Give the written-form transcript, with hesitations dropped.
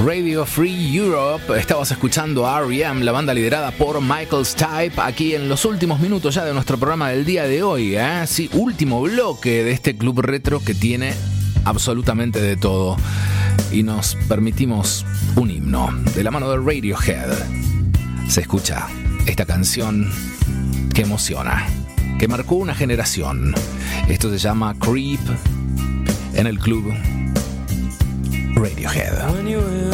Radio Free Europe. Estabas escuchando a R.E.M., la banda liderada por Michael Stipe, aquí en los últimos minutos ya de nuestro programa del día de hoy, ¿eh? Sí, último bloque de este club retro que tiene absolutamente de todo. Y nos permitimos un himno de la mano de Radiohead. Se escucha esta canción que emociona, que marcó una generación. Esto se llama Creep en el club Radiohead.